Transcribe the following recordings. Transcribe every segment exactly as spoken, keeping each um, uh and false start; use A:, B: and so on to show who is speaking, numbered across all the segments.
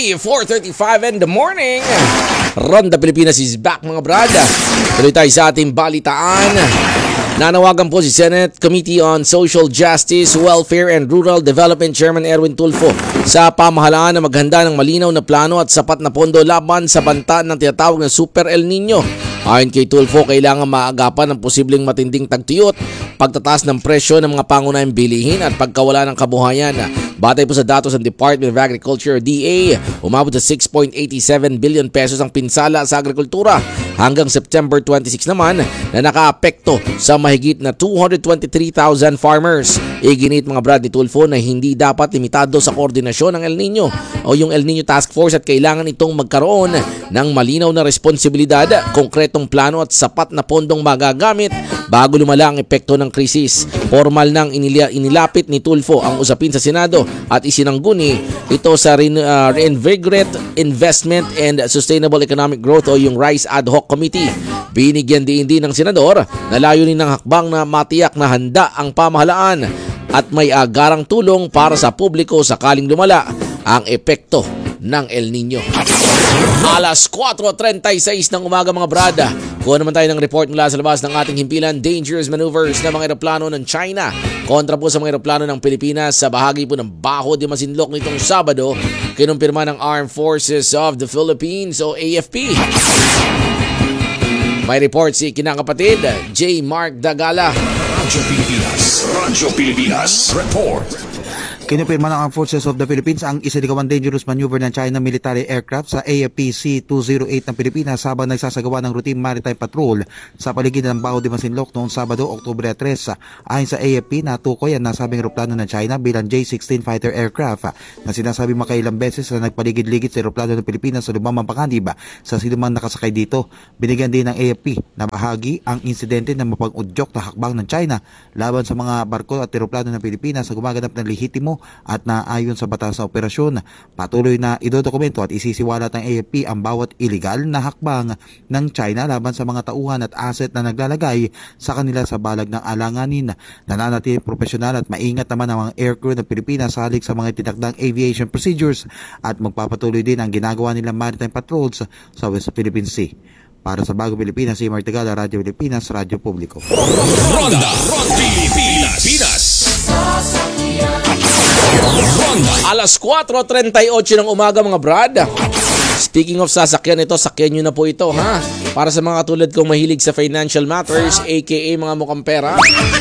A: four thirty-five in the morning. Ronda Pilipinas is back mga brad. Tuloy tayo sa ating balitaan. Nanawagan po si Senate Committee on Social Justice, Welfare and Rural Development Chairman Erwin Tulfo sa pamahalaan na maghanda ng malinaw na plano at sapat na pondo laban sa banta ng tinatawag na Super El Nino. Ayon kay Tulfo, kailangan maagapan ang posibleng matinding tagtuyot, pagtataas ng presyo ng mga pangunahing bilihin at pagkawala ng kabuhayan. Batay po sa datos ng Department of Agriculture o D A, umabot sa six point eight seven billion pesos ang pinsala sa agrikultura hanggang September twenty-six naman na nakaapekto sa mahigit na two hundred twenty-three thousand farmers. Iginit mga brad ni Tulfo na hindi dapat limitado sa koordinasyon ng El Nino o yung El Nino Task Force at kailangan itong magkaroon ng malinaw na responsibilidad, konkretong plano at sapat na pondong magagamit bago lumala ang epekto ng krisis. Formal nang inila, inilapit ni Tulfo ang usapin sa Senado at isinangguni ito sa Re- uh, Reinvigorate Investment and Sustainable Economic Growth o yung RISE Ad Hoc Committee. Binigyan din din ng senador na layunin ng hakbang na matiyak na handa ang pamahalaan at may agarang tulong para sa publiko sakaling lumala ang epekto ng El Nino. Alas four thirty-six ng umaga mga brada. Kuha naman tayo ng report mula sa labas ng ating himpilan. Dangerous maneuvers ng mga eroplano ng China kontra po sa mga eroplano ng Pilipinas sa bahagi po ng Bajo de Masinloc nitong Sabado, kinumpirma ng Armed Forces of the Philippines o A F P. May report si kinakapatid J. Mark Dagala.
B: Radyo Pilipinas, Radyo Pilipinas, report.
C: Kinupirma ng Armed Forces of the Philippines ang isinigawang dangerous maneuver ng China military aircraft sa A F P C two oh eight ng Pilipinas habang nagsasagawa ng routine maritime patrol sa paligid ng Bajo de Masinloc noong Sabado, Oktubre three. Ayon sa A F P, natukoy ang nasabing eroplano ng China bilang J sixteen fighter aircraft na sinasabi makailang beses na nagpaligid-ligid sa eroplano ng Pilipinas sa lumang panganib sa sinumang nakasakay dito. Binigyan din ng A F P na bahagi ang insidente na mapag-udyok na hakbang ng China laban sa mga barko at eroplano ng Pilipinas sa gumaganap ng lehitimo at naayon sa batas na operasyon. Patuloy na idodokumento at isisiwalat ng A F P ang bawat iligal na hakbang ng China laban sa mga tauhan at asset na naglalagay sa kanila sa balag ng alanganin. Nananatiling profesional at maingat naman ang mga aircrew ng Pilipinas sa halik sa mga tinakdang aviation procedures at magpapatuloy din ang ginagawa nilang maritime patrols sa West Philippine Sea. Para sa Bago Pilipinas, si Martigala, Radyo Pilipinas, Radyo Publiko.
B: Ronda, Ronda Pilipinas.
A: Alas four thirty-eight ng umaga mga brad. Speaking of sasakyan, ito, sakyan nyo na po ito ha. Para sa mga tulad kong mahilig sa financial matters, aka mga mukhang pera.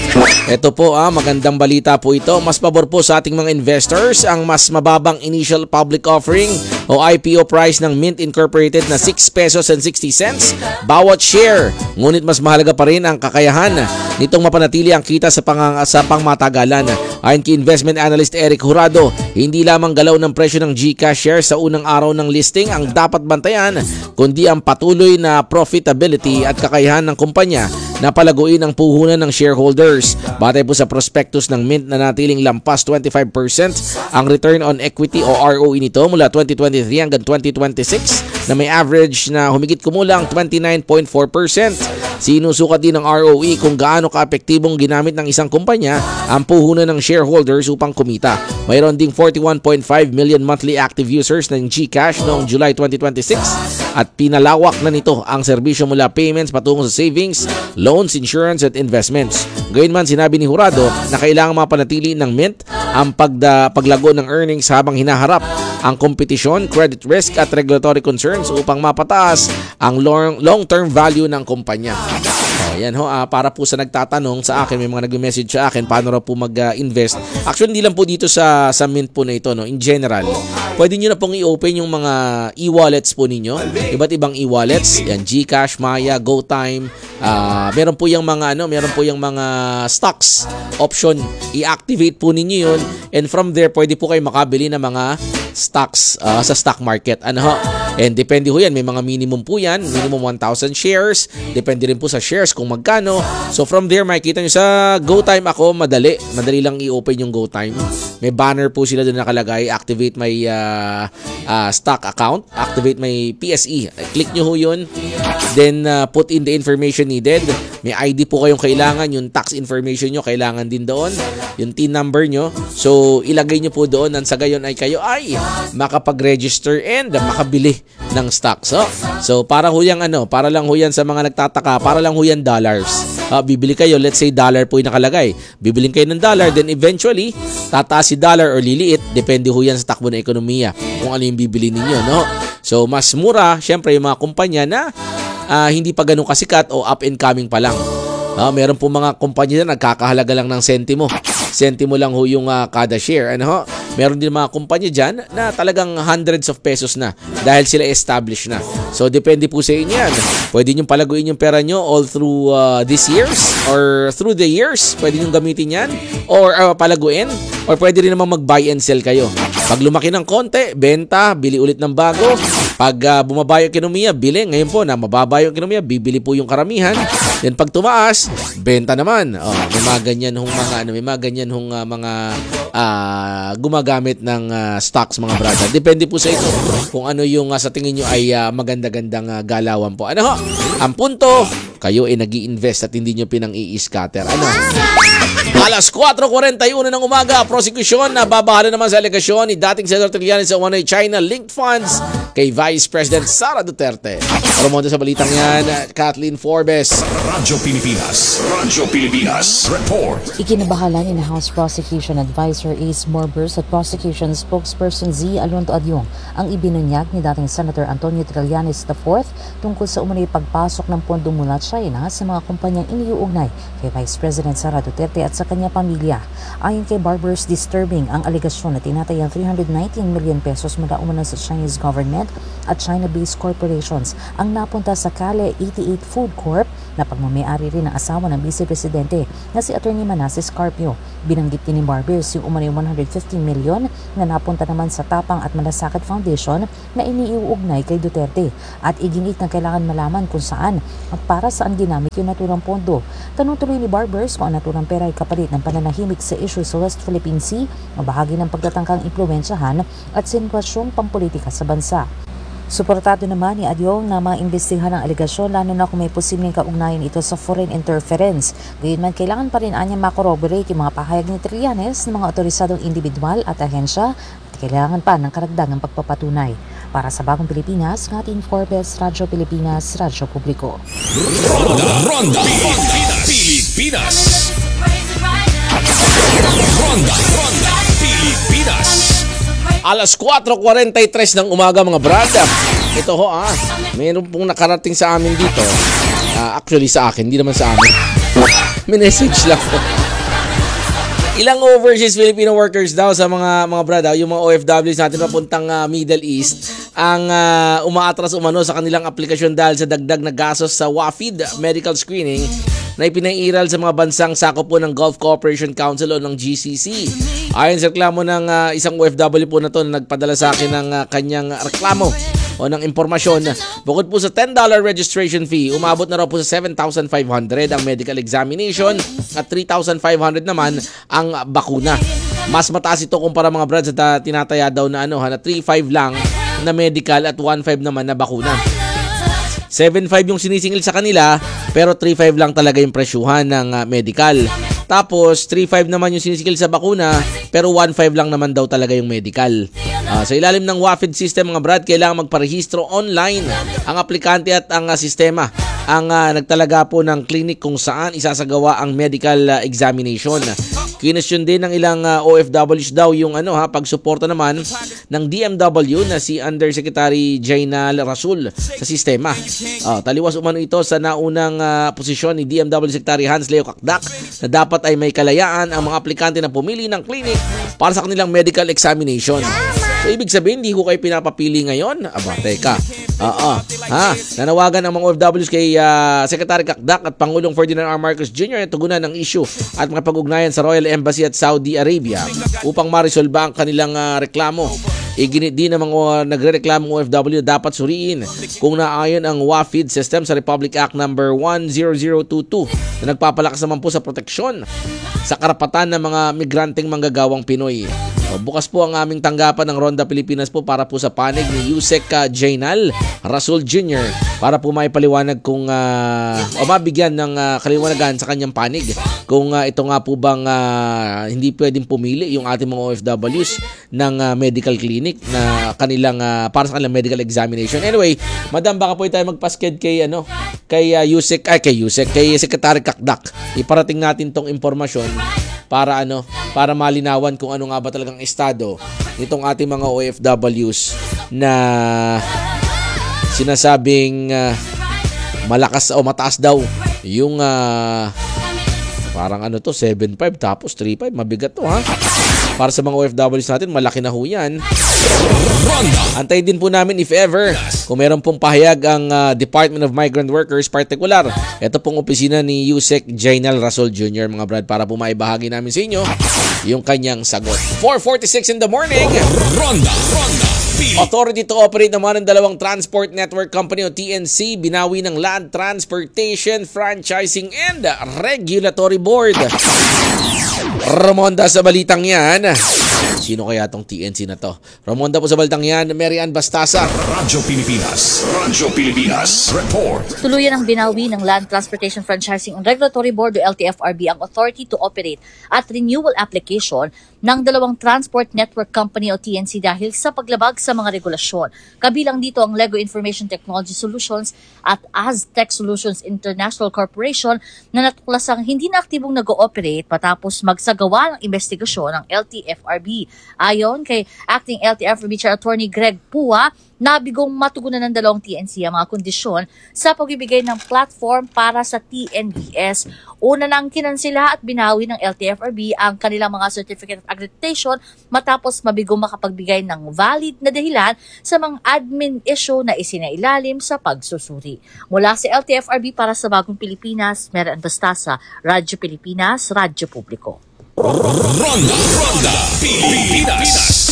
A: Ito po ah, magandang balita po ito. Mas pabor po sa ating mga investors ang mas mababang initial public offering o I P O price ng Mint Incorporated na six pesos and sixty cents bawat share. Ngunit mas mahalaga pa rin ang kakayahan nitong mapanatili ang kita sa, pang sa pangmatagalan. Ayon kay investment analyst Eric Jurado, hindi lamang galaw ng presyo ng GCash share sa unang araw ng listing ang dapat bantayan, kundi ang patuloy na profitability at kakayahan ng kumpanya na palaguin ang puhunan ng shareholders. Batay po sa prospectus ng Mint na natiling lampas twenty-five percent ang return on equity o R O E nito mula twenty twenty-three hanggang twenty twenty-six na may average na humigit kumulang twenty-nine point four percent. Sinusukat din ng R O E kung gaano ka-epektibong ginamit ng isang kumpanya ang puhunan ng shareholders upang kumita. Mayroon ding forty-one point five million monthly active users ng GCash noong July twenty twenty-six at pinalawak na nito ang serbisyo mula payments patungo sa savings, loans, insurance at investments. Gayunman, sinabi ni Jurado na kailangan mapanatili ng Mint ang pagda, paglago ng earnings habang hinaharap ang kompetisyon, credit risk at regulatory concerns upang mapataas ang long, long-term value ng kumpanya. Oh, yan ho, uh, para po sa nagtatanong sa akin, may mga nag-message sa akin paano raw po mag-invest. Uh, Actually, hindi lang po dito sa sa Mint po na ito, no. In general, pwede niyo na pong i-open yung mga e-wallets po ninyo. Iba't ibang e-wallets, yan GCash, Maya, GoTime. Uh, meron po yung mga ano, meron po yung mga stocks option. I-activate po ninyo 'yun and from there pwede po kayo makabili ng mga stocks uh, sa stock market. Ano ho? And depende ho yan. May mga minimum po yan. Minimum one thousand shares. Depende rin po sa shares kung magkano. So from there, makikita nyo sa GoTime ako, madali. Madali lang i-open yung GoTime. May banner po sila doon nakalagay. Activate my uh, uh, stock account. Activate my P S E. Click nyo ho yun. Then uh, put in the information needed. May I D po kayong kailangan, yung tax information nyo kailangan din doon, yung T I N number nyo. So, ilagay nyo po doon nang sa gayon ay kayo ay makapag-register and makabili ng stock. So, so para ho yan, ano, para lang ho yan sa mga nagtataka, para lang ho yan dollars. Uh, bibili kayo, let's say dollar po yung nakalagay. Bibiling kayo ng dollar, then eventually, tataas si dollar or liliit. Depende ho yan sa takbo ng ekonomiya kung ano yung bibili ninyo, no? So, mas mura, syempre, yung mga kumpanya na uh, hindi pa ganun kasikat o up and coming pa lang. Uh, meron po mga kumpanya na nagkakahalaga lang ng sentimo. Sentimo lang ho yung uh, kada share. Ano ho? Meron din mga kumpanya dyan na talagang hundreds of pesos na dahil sila established na. So, depende po sa inyo yan. Pwede nyo palaguin yung pera nyo all through uh, these years or through the years. Pwede nyo gamitin yan or uh, palaguin or pwede rin naman mag-buy and sell kayo. Pag lumaki ng konti, benta, bili ulit ng bago. Pag uh, bumaba yung ekonomiya, bili. Ngayon po na mababa yung ekonomiya, bibili po yung karamihan. Then pag tumaas, benta naman. Oh, may mga ganyan hong mga ano, may mga ganyan hong uh, mga uh, gumagamit ng uh, stocks mga brother. Depende po sa ito kung ano yung uh, sa tingin nyo ay uh, maganda-gandang uh, galawan po. Ano ho? Ang punto, kayo ay nag-i-invest at hindi nyo pinang-i-scatter. Ano? Alas kwatro kuwarenta y uno ng umaga, prosekusyon na babahala naman sa alegasyon ni dating Senator Trillanes sa one China-linked funds kay Vice President Sara Duterte. Promoto sa balitang yan, Kathleen Forbes.
B: Radyo Pilipinas. Radyo Pilipinas. Report.
D: Ikinabahala ni na House Prosecution Advisor Ace Morbers at Prosecution Spokesperson Z. Alonto Adyong ang ibinunyag ni dating Senator Antonio Trillanes the fourth tungkol sa umano'y pagpasok ng pondo mula China sa mga kumpanyang iniuugnay kay Vice President Sara Duterte at sa kanya pamilya. Ayon kay Barbers, disturbing ang aligasyon na tinatayang three hundred nineteen million pesos mula umano sa Chinese government at China-based corporations ang napunta sa Kale eighty-eight Food Corp na pagmamayari rin ng asawa ng Vice Presidente na si Attorney Manasseh Carpio. Binanggit din ni Barbers yung umano'y one hundred fifty million na napunta naman sa Tapang at Malasakit Foundation na iniuugnay kay Duterte at iginit na kailangan malaman kung saan at para saan ginamit yung naturang pondo. Tanong tuloy ni Barbers kung ang naturang pera ay kapalit ng pananahimik sa issue sa West Philippine Sea o bahagi ng pagtatangkang impluwensyahan at sitwasyong pampolitika sa bansa. Suportado naman ni Adyong na maimbestigahan ang aligasyon lalo na kung may posibleng kaugnayan ito sa foreign interference. Gayunman, kailangan pa rin anya makorroborate yung mga pahayag ni Trillanes ng mga otorisadong individual at ahensya at kailangan pa ng karagdagang pagpapatunay. Para sa Bagong Pilipinas, Kathleen Forbes, Radyo Pilipinas, Radyo Publiko.
B: Ronda, Ronda, Pilipinas. Pilipinas. Ronda, Ronda, Pilipinas.
A: Alas kwatro kuwarenta y tres ng umaga mga brada. Ito ho ah, mayroon pong nakarating sa amin dito. Uh, actually sa akin, hindi naman sa amin. Minessage lang po. Ilang overseas Filipino workers daw sa mga mga brada, yung mga O F Ws natin papuntang uh, Middle East, ang uh, umaatras umano sa kanilang aplikasyon dahil sa dagdag na gastos sa WAFID medical screening na ipinairal sa mga bansang sakop po ng Gulf Cooperation Council o ng G C C. Ayon sa reklamo ng uh, isang O F W po na to na nagpadala sa akin ng uh, kanyang reklamo o ng impormasyon, bukod po sa ten dollars registration fee, umabot na raw po sa seven thousand five hundred ang medical examination at three thousand five hundred naman ang bakuna. Mas mataas ito kumpara mga brad sa tinataya daw na ano, na three five lang na medical at one five naman na bakuna. seven five yung sinisingil sa kanila pero three five lang talaga yung presyuhan ng uh, medical. Tapos three five naman yung sinisingil sa bakuna pero one five lang naman daw talaga yung medical. Uh, sa ilalim ng WAFID system mga brad, kailangan magparehistro online ang aplikante at ang uh, sistema ang uh, nagtalaga po ng clinic kung saan isasagawa ang medical uh, examination. Kinestyon din ng ilang uh, O F Ws daw yung ano ha, pagsuporta naman ng D M W na si Undersecretary Jainal Rasul sa sistema. Uh, taliwas umano ito sa naunang uh, posisyon ni D M W Secretary Hans Leo Kakdak na dapat ay may kalayaan ang mga aplikante na pumili ng clinic para sa kanilang medical examination. So, ibig sabihin, hindi ko kayo pinapapili ngayon? Aba, teka. Oo. Ha? Nanawagan ang mga O F Ws kay uh, Secretary Kakdak at Pangulong Ferdinand R. Marcos Junior na tugunan ng issue at makapag-ugnayan sa Royal Embassy at Saudi Arabia upang marisolba ang kanilang uh, reklamo. Iginit din ng mga uh, nagre-reklamong O F W dapat suriin kung naayon ang WAFID system sa Republic Act number one zero zero two two na nagpapalakas naman po sa proteksyon sa karapatan ng mga migranteng manggagawang Pinoy. O, bukas po ang aming tanggapan ng Ronda Pilipinas po para po sa panig ni Yusek uh, Jainal Rasul Junior para po maipaliwanag kung uh, o mabigyan ng uh, kaliwanagan sa kanyang panig kung uh, ito nga po bang uh, hindi pwedeng pumili yung ating mga O F Ws ng uh, medical clinic na kanilang uh, para sa kanilang medical examination. Anyway, madam, baka po tayo magpasked kay ano kay uh, Yusek ay kay Yusek kay Secretary Kakdak. Iparating natin tong impormasyon para ano para malinawan kung ano nga ba talagang estado nitong ating mga O F Ws na sinasabing uh, malakas o mataas daw yung uh, parang ano to seven five tapos three five, mabigat to ha. Para sa mga O F Ws natin, malaki na ho yan. Antayin din po namin if ever kung meron pong pahayag ang uh, Department of Migrant Workers, particular ito pong opisina ni Yusek Jainal Rasul Junior mga brad, para po maibahagi namin sa inyo yung kanyang sagot. four forty-six in the morning.
B: Ronda, Ronda, Pilipinas.
A: Authority to operate naman ng dalawang transport network company o T N C, binawi ng Land Transportation Franchising and Regulatory Board. Ramonda sa balitang yan. Sino kaya tong T N C na to? Ramonda po sa balitang yan, Mary Ann Bastasa.
B: Radyo Pilipinas. Radyo Pilipinas. Report.
E: Tuluyan ang binawi ng Land Transportation Franchising and Regulatory Board o L T F R B ang authority to operate at renewal application ng dalawang transport network company o T N C dahil sa paglabag sa mga regulasyon. Kabilang dito ang Lego Information Technology Solutions at Aztec Solutions International Corporation na natuklasang hindi na aktibong nag-ooperate matapos magsagawa ng investigasyon ng L T F R B. Ayon kay Acting L T F R B Chair Attorney Greg Pua, nabigong matugunan ng dalawang T N C ang mga kondisyon sa pagbibigay ng platform para sa T N B S. Una nang kinansila at binawi ng L T F R B ang kanilang mga Certificate of Accreditation matapos mabigong makapagbigay ng valid na dahilan sa mga admin issue na isinailalim sa pagsusuri. Mula sa L T F R B para sa Bagong Pilipinas, Mary Ann Bastasa, Radyo Pilipinas, Radyo Publiko.
B: Ronda, Ronda, Pilipinas.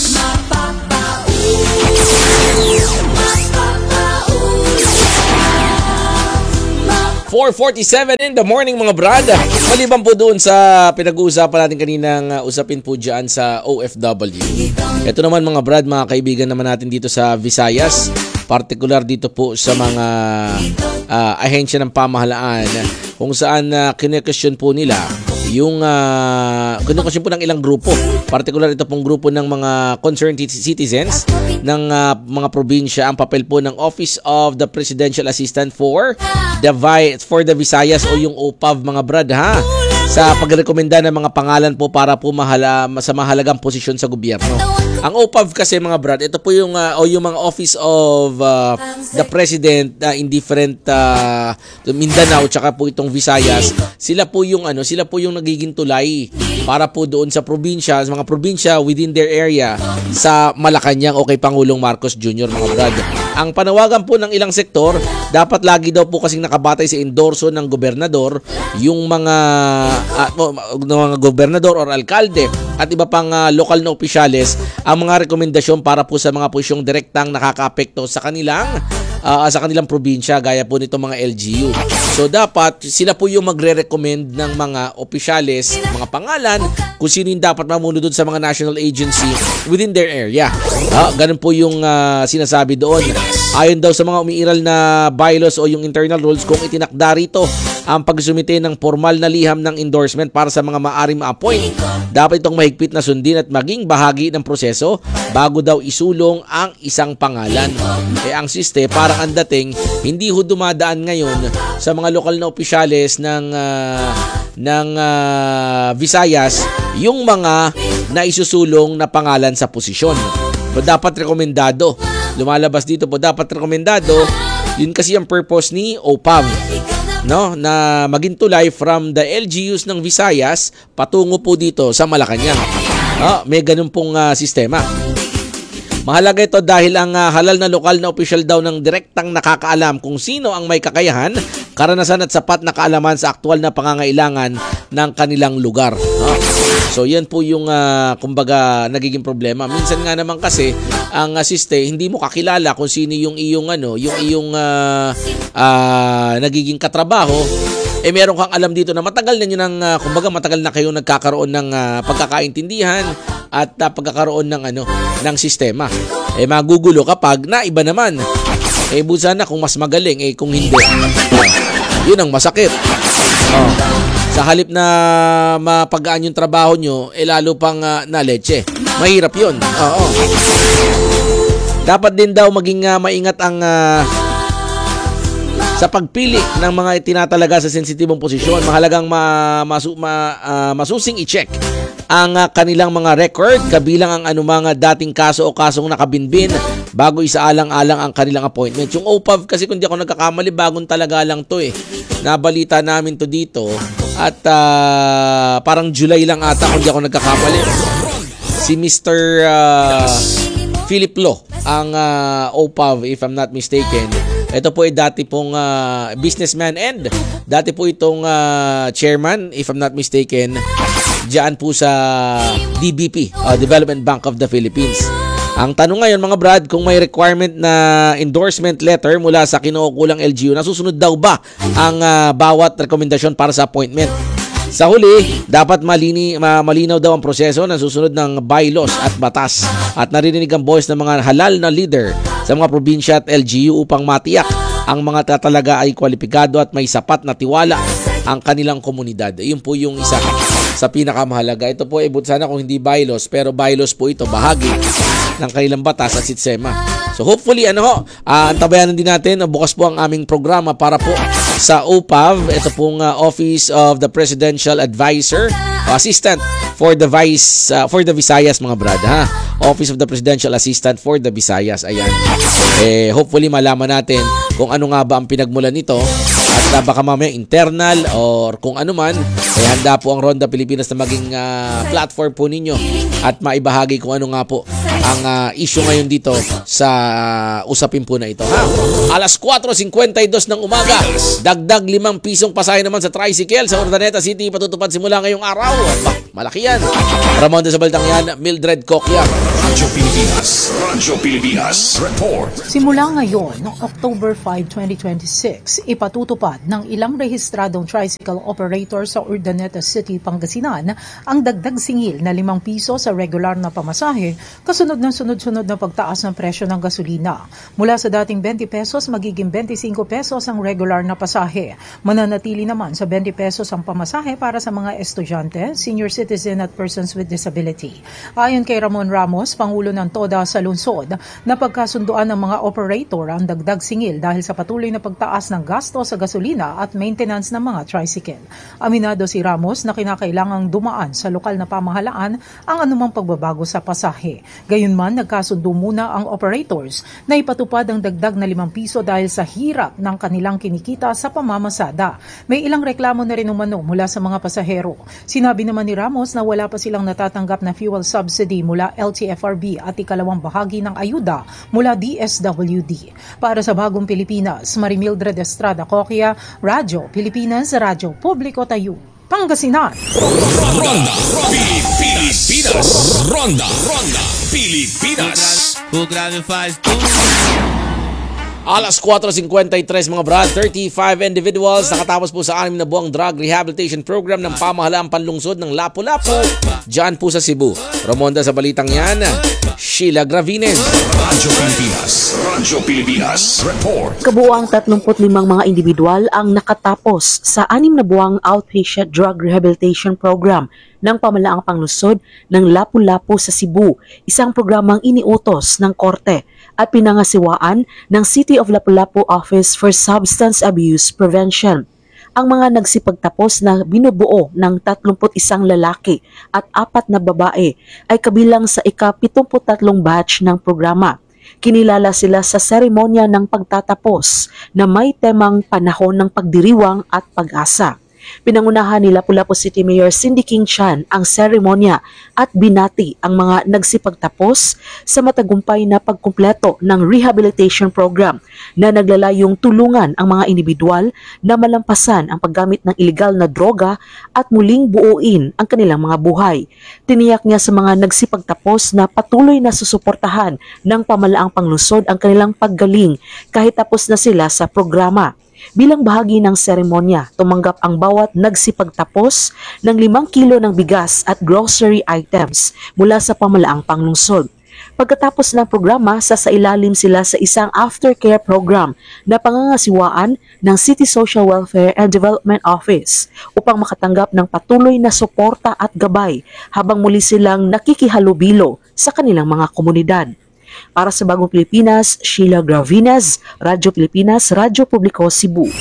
A: four forty-seven in the morning mga brad. Maliban po doon sa pinag-uusapan natin kaninang uh, usapin po dyan sa O F W. Ito naman mga brad, mga kaibigan naman natin dito sa Visayas, particular dito po sa mga uh, ahensya ng pamahalaan kung saan uh, kine-question po nila yung uh, kine-question po ng ilang grupo, particular ito pong grupo ng mga concerned citizens ng uh, mga probinsya, ang papel po ng Office of the Presidential Assistant for the Vi- for the Visayas o yung O P A V mga brad ha, sa pagrekomenda ng mga pangalan po para po mahala, sa mahalagang posisyon sa gobyerno. Ang O P A V kasi mga brad, ito po yung uh, o yung mga Office of uh, the President uh, in different uh, Mindanao tsaka po itong Visayas. Sila po yung ano, sila po yung nagiging tulay para po doon sa probinsya, sa mga probinsya within their area sa Malacanang o kay Pangulong Marcos Junior mga brad. Ang panawagan po ng ilang sektor, dapat lagi daw po kasing nakabatay sa endorso ng gobernador yung mga uh, mga gobernador or alkalde at iba pang uh, lokal na opisyales ang mga rekomendasyon para po sa mga posisyong direktang nakakaapekto sa kanilang uh, sa kanilang probinsya gaya po nito mga L G U. So dapat sila po yung magre-recommend ng mga opisyales, mga pangalan kung sino yung dapat mamunod sa mga national agency within their area. Uh, ganun po yung uh, sinasabi doon. Ayon daw sa mga umiiral na bylaws o yung internal rules, kung itinakda rito ang pagsumite ng formal na liham ng endorsement para sa mga maaring ma-appoint, dapat itong mahigpit na sundin at maging bahagi ng proseso bago daw isulong ang isang pangalan. Eh ang siste, parang ang dating hindi ho dumadaan ngayon sa mga lokal na opisyales ng uh, ng uh, Visayas yung mga naisusulong na pangalan sa posisyon. Dapat rekomendado. Lumalabas dito po, dapat rekomendado. Yun kasi ang purpose ni O P A V, no, na maging tulay from the L G Us ng Visayas patungo po dito sa Malacanang. Oh, may ganun pong uh, sistema. Mahalaga ito dahil ang uh, halal na lokal na opisyal daw ng direktang nakakaalam kung sino ang may kakayahan, karanasan at sapat na kaalaman sa aktual na pangangailangan ng kanilang lugar. No? So yan po yung uh, kumbaga nagiging problema. Minsan nga naman kasi ang asiste hindi mo kakilala kung sino yung iyong ano, yung iyong uh, uh, nagiging katrabaho. Eh meron kang alam dito na matagal na niyo nang uh, kumbaga matagal na kayo nagkakaroon ng uh, pagkakaintindihan, at uh, pagkakaroon ng ano ng sistema. Eh magugulo kapag naiba naman. Eh busa na kung mas magaling, eh kung hindi. Uh, yun ang masakit. Oh. Sa halip na mapagaan yung trabaho nyo, eh lalo pang uh, na leche. Mahirap yun. Oo. Dapat din daw maging uh, maingat ang uh, sa pagpili ng mga tinatalaga sa sensitibong posisyon. Mahalagang ma, masu, ma, uh, masusing i-check ang uh, kanilang mga record, kabilang ang anumang dating kaso o kasong nakabinbin bago isaalang-alang ang kanilang appointment. Yung O P A V kasi, kung di ako nagkakamali, bagong talaga lang to eh. Nabalita namin to dito at uh, parang July lang ata kung di ako nagkakamali. Si Mister Uh, Philip Lo ang uh, O P A V, if I'm not mistaken. Ito po ay dati pong uh, businessman and dati po itong uh, chairman, if I'm not mistaken, diyan po sa D B P, uh, Development Bank of the Philippines. Ang tanong ngayon mga brad, kung may requirement na endorsement letter mula sa kinukulang L G U, nasusunod daw ba ang uh, bawat rekomendasyon para sa appointment? Sa huli, dapat malini, malinaw daw ang proseso ng susunod ng bylaws at batas at naririnig ang voice ng mga halal na leader sa mga probinsya at L G U upang matiyak ang mga tatalaga ay kwalipikado at may sapat na tiwala ang kanilang komunidad. Yun po yung isa sa pinakamahalaga. Ito po ay sana kung hindi bylaws, pero bylaws po ito, bahagi ng kanilang batas at sistema. So hopefully, ano ho, uh, antabayanan din natin, uh, bukas po ang aming programa para po sa O P A V. Ito pong uh, Office of the Presidential Advisor, uh, Assistant for the Vice, uh, for the Visayas mga brad, ha? Office of the Presidential Assistant for the Visayas. Ayan. Eh, hopefully malaman natin kung ano nga ba ang pinagmulan nito at uh, baka mamaya internal or kung ano man, eh handa po ang Ronda Pilipinas na maging uh, platform po ninyo at maibahagi kung ano nga po ang uh, issue ngayon dito sa uh, usapin po na ito. Ha? Alas four fifty-two ng umaga, dagdag limang pisong pasahe naman sa tricycle sa Urdaneta City, patutupad simula ngayong araw. Bah, malaki yan. Ramon sa balitang yan, Mildred Coquia.
B: Radyo Pilipinas. Radyo Pilipinas. Report.
F: Simula ngayon, noong October five, twenty twenty-six, ipatutupad ng ilang rehistradong tricycle operator sa Urdaneta City, Pangasinan ang dagdag singil na limang piso sa regular na pamasahe kasunod ng sunod-sunod na pagtaas ng presyo ng gasolina. Mula sa dating twenty pesos, magiging twenty-five pesos ang regular na pasahe. Mananatili naman sa twenty pesos ang pamasahe para sa mga estudyante, senior citizen at persons with disability. Ayon kay Ramon Ramos, Pangulo ng TODA sa lungsod, napagkasunduan ng mga operator ang dagdag singil dahil sa patuloy na pagtaas ng gasto sa gasolina at maintenance ng mga tricycle. Aminado si Ramos na kinakailangang dumaan sa lokal na pamahalaan ang anumang pagbabago sa pasahe. Gayunman, nagkasundo muna ang operators na ipatupad ang dagdag na limang piso dahil sa hirap ng kanilang kinikita sa pamamasada. May ilang reklamo na rin umano mula sa mga pasahero. Sinabi naman ni Ramos na wala pa silang natatanggap na fuel subsidy mula L T F R B at ikalawang bahagi ng ayuda mula D S W D. Para sa Bagong Pilipinas, Marimildred Estrada Coquia, Radyo Pilipinas, Radyo Publiko Tayo, Pangasinan.
B: Ronda Pilipinas. Ronda Ronda Pilipinas.
G: Who gratifies to
A: Alas four fifty-three mga brad, thirty-five individuals nakatapos po sa anim na buwang drug rehabilitation program ng pamahalaang panlungsod ng Lapu-Lapu dyan po sa Cebu. Romonda sa balitang yan, Sheila Gravines.
B: Radyo Pilipinas. Radyo Pilipinas. Report.
H: Kabuuang tatlumpu't limang mga individual ang nakatapos sa anim na buwang outpatient drug rehabilitation program ng pamahalaang panlungsod ng Lapu-Lapu sa Cebu, isang programang iniutos ng Korte at pinangasiwaan ng City of Lapu-Lapu Office for Substance Abuse Prevention. Ang mga nagsipagtapos na binubuo ng tatlumput isang lalaki at apat na babae ay kabilang sa ika-pituput tatlong batch ng programa. Kinilala sila sa seremonya ng pagtatapos na may temang panahon ng pagdiriwang at pag-asa. Pinangunahan ni Lapu-Lapu City Mayor Cindy King Chan ang seremonya at binati ang mga nagsipagtapos sa matagumpay na pagkumpleto ng rehabilitation program na naglalayong tulungan ang mga individual na malampasan ang paggamit ng ilegal na droga at muling buuin ang kanilang mga buhay. Tiniyak niya sa mga nagsipagtapos na patuloy na susuportahan ng pamahalaang panlungsod ang kanilang paggaling kahit tapos na sila sa programa. Bilang bahagi ng seremonya, tumanggap ang bawat nagsipagtapos ng limang kilo ng bigas at grocery items mula sa pamalaang panglungsod. Pagkatapos ng programa, sasailalim sila sa isang aftercare program na pangangasiwaan ng City Social Welfare and Development Office upang makatanggap ng patuloy na suporta at gabay habang muli silang nakikihalubilo sa kanilang mga komunidad. Para sa Bagong Pilipinas, Sheila Gravinas, Radyo Pilipinas, Radyo Publiko, Cebu.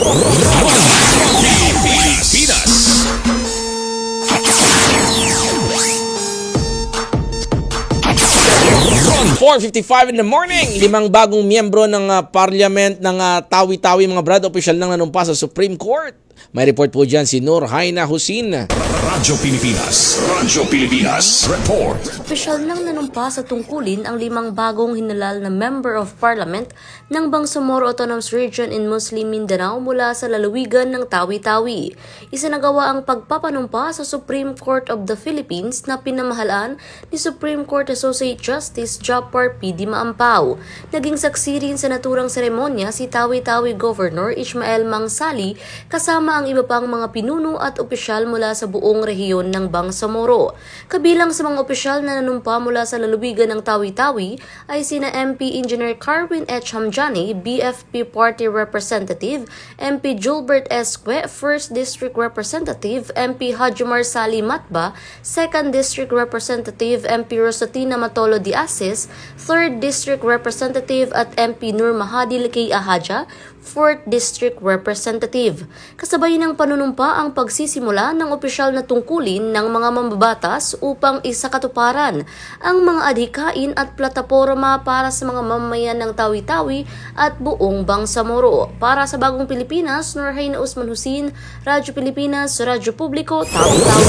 A: four fifty-five in the morning, limang bagong miyembro ng uh, parliament ng uh, Tawi-Tawi mga brad, opisyal nang nanumpa sa Supreme Court. May report po dyan si Nur Haina Husin.
B: Radyo Pilipinas. Radyo Pilipinas. Report.
G: Opisyal nang nanumpa sa tungkulin ang limang bagong hinalal na Member of Parliament ng Bangsamoro Autonomous Region in Muslim Mindanao mula sa lalawigan ng Tawi-Tawi. Isinagawa ang pagpapanumpa sa Supreme Court of the Philippines na pinamahalaan ni Supreme Court Associate Justice Japar P. D. Maampaw. Naging saksi rin sa naturang seremonya si Tawi-Tawi Governor Ismael Mangsali kasama ang iba pang mga pinuno at opisyal mula sa buong rehiyon ng Bangsamoro. Kabilang sa mga opisyal na nanumpa mula sa lalawigan ng Tawi-Tawi ay sina M P Engineer Carwin H. Hamjani, B F P Party Representative, M P Julbert Esque, first District Representative, M P Hajumar Sali Matba, second District Representative, M P Rosatina Matolo Diasis, third District Representative at M P Nur Mahadi Likay Ahaja, fourth District Representative. Kasabay ng panunumpa ang pagsisimula ng opisyal na tungkulin ng mga mambabatas upang isakatuparan ang mga adhikain at plataporma para sa mga mamamayan ng Tawi-Tawi at buong Bangsamoro. Para sa Bagong Pilipinas, Nur Haina Usman Husin, Radyo Pilipinas, Radyo Publiko, Tawi-Tawi.